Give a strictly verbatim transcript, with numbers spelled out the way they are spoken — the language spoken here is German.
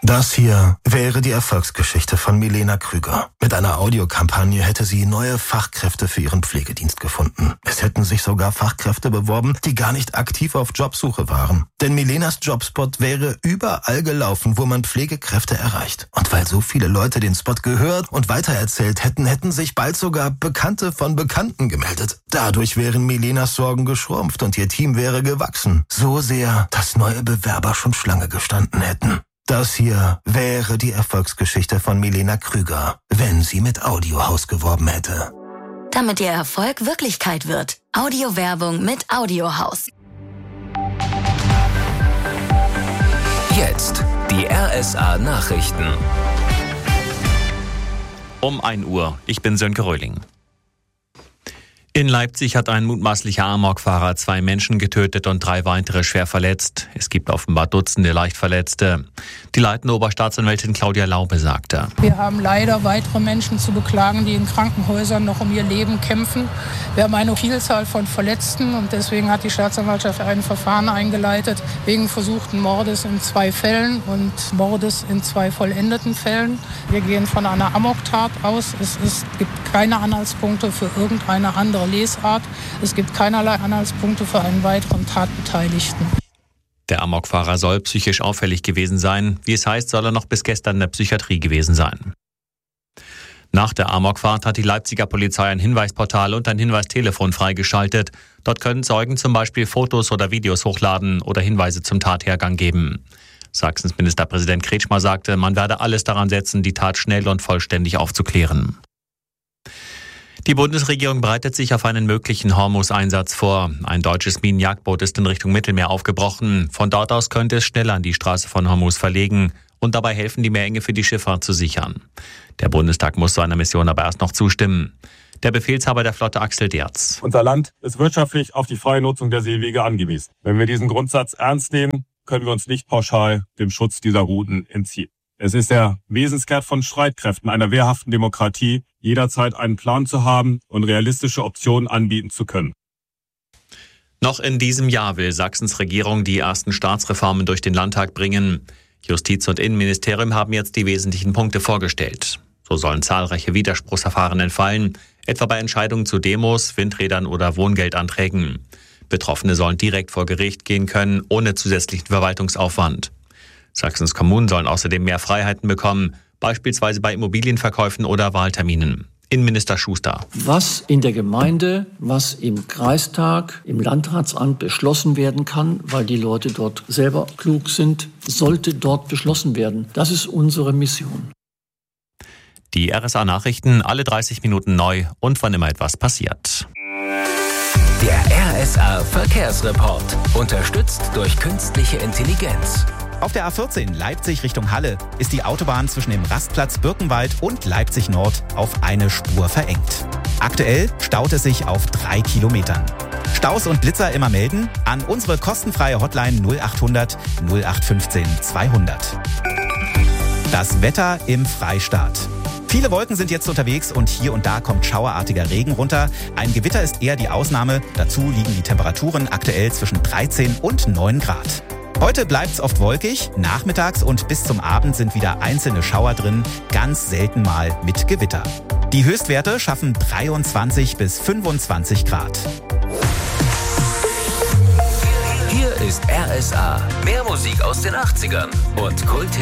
Das hier wäre die Erfolgsgeschichte von Milena Krüger. Mit einer Audiokampagne hätte sie neue Fachkräfte für ihren Pflegedienst gefunden. Es hätten sich sogar Fachkräfte beworben, die gar nicht aktiv auf Jobsuche waren. Denn Milenas Jobspot wäre überall gelaufen, wo man Pflegekräfte erreicht. Und weil so viele Leute den Spot gehört und weitererzählt hätten, hätten sich bald sogar Bekannte von Bekannten gemeldet. Dadurch wären Milenas Sorgen geschrumpft und ihr Team wäre gewachsen. So sehr, dass neue Bewerber schon Schlange gestanden hätten. Das hier wäre die Erfolgsgeschichte von Milena Krüger, wenn sie mit Audiohaus geworben hätte. Damit ihr Erfolg Wirklichkeit wird. Audiowerbung mit Audiohaus. Jetzt die R S A-Nachrichten. Um ein Uhr. Ich bin Sönke Röhling. In Leipzig hat ein mutmaßlicher Amokfahrer zwei Menschen getötet und drei weitere schwer verletzt. Es gibt offenbar Dutzende Leichtverletzte. Die leitende Oberstaatsanwältin Claudia Laube sagte: Wir haben leider weitere Menschen zu beklagen, die in Krankenhäusern noch um ihr Leben kämpfen. Wir haben eine Vielzahl von Verletzten und deswegen hat die Staatsanwaltschaft ein Verfahren eingeleitet wegen versuchten Mordes in zwei Fällen und Mordes in zwei vollendeten Fällen. Wir gehen von einer Amoktat aus. Es ist, gibt keine Anhaltspunkte für irgendeine andere Lesart. Es gibt keinerlei Anhaltspunkte für einen weiteren Tatbeteiligten. Der Amokfahrer soll psychisch auffällig gewesen sein. Wie es heißt, soll er noch bis gestern in der Psychiatrie gewesen sein. Nach der Amokfahrt hat die Leipziger Polizei ein Hinweisportal und ein Hinweistelefon freigeschaltet. Dort können Zeugen zum Beispiel Fotos oder Videos hochladen oder Hinweise zum Tathergang geben. Sachsens Ministerpräsident Kretschmer sagte, man werde alles daran setzen, die Tat schnell und vollständig aufzuklären. Die Bundesregierung bereitet sich auf einen möglichen Hormuz-Einsatz vor. Ein deutsches Minenjagdboot ist in Richtung Mittelmeer aufgebrochen. Von dort aus könnte es schnell an die Straße von Hormuz verlegen und dabei helfen, die Meerenge für die Schifffahrt zu sichern. Der Bundestag muss zu einer Mission aber erst noch zustimmen. Der Befehlshaber der Flotte Axel Derz: Unser Land ist wirtschaftlich auf die freie Nutzung der Seewege angewiesen. Wenn wir diesen Grundsatz ernst nehmen, können wir uns nicht pauschal dem Schutz dieser Routen entziehen. Es ist der Wesenskern von Streitkräften einer wehrhaften Demokratie, jederzeit einen Plan zu haben und realistische Optionen anbieten zu können. Noch in diesem Jahr will Sachsens Regierung die ersten Staatsreformen durch den Landtag bringen. Justiz- und Innenministerium haben jetzt die wesentlichen Punkte vorgestellt. So sollen zahlreiche Widerspruchsverfahren entfallen, etwa bei Entscheidungen zu Demos, Windrädern oder Wohngeldanträgen. Betroffene sollen direkt vor Gericht gehen können, ohne zusätzlichen Verwaltungsaufwand. Sachsens Kommunen sollen außerdem mehr Freiheiten bekommen, beispielsweise bei Immobilienverkäufen oder Wahlterminen. Innenminister Schuster: Was in der Gemeinde, was im Kreistag, im Landratsamt beschlossen werden kann, weil die Leute dort selber klug sind, sollte dort beschlossen werden. Das ist unsere Mission. Die R S A-Nachrichten alle dreißig Minuten neu und wann immer etwas passiert. Der R S A-Verkehrsreport. Unterstützt durch künstliche Intelligenz. Auf der A vierzehn Leipzig Richtung Halle ist die Autobahn zwischen dem Rastplatz Birkenwald und Leipzig Nord auf eine Spur verengt. Aktuell staut es sich auf drei Kilometern. Staus und Blitzer immer melden an unsere kostenfreie Hotline null achthundert null acht fünfzehn zweihundert. Das Wetter im Freistaat. Viele Wolken sind jetzt unterwegs und hier und da kommt schauerartiger Regen runter. Ein Gewitter ist eher die Ausnahme. Dazu liegen die Temperaturen aktuell zwischen dreizehn und neun Grad. Heute bleibt's oft wolkig, nachmittags und bis zum Abend sind wieder einzelne Schauer drin, ganz selten mal mit Gewitter. Die Höchstwerte schaffen dreiundzwanzig bis fünfundzwanzig Grad. Hier ist R S A. Mehr Musik aus den achtzigern und Kult